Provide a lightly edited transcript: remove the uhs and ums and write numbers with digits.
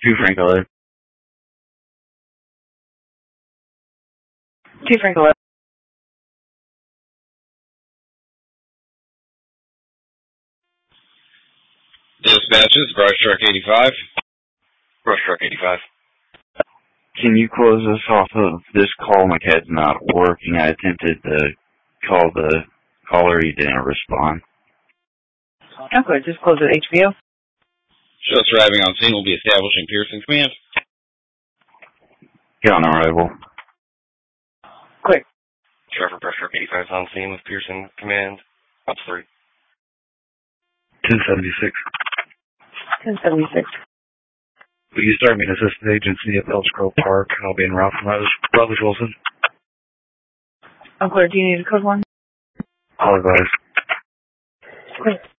Two Franco. Two Franco. Dispatches, Brush Truck 85. Brush Truck 85. Can you close us off of this call? My CAD's not working. I attempted to call the caller. He didn't respond. Okay, just close it. HBO. Shows arriving on scene will be establishing Pearson command. Get on arrival. Quick. Trevor, Brush Truck 85 is on scene with Pearson command. Up 3. 1076. 1076. Will you start me an assistant agency at Bells Grove Park? I'll be en route from Rutledge Wilson. I'm clear. Do you need a code one? I'll advise. Quick.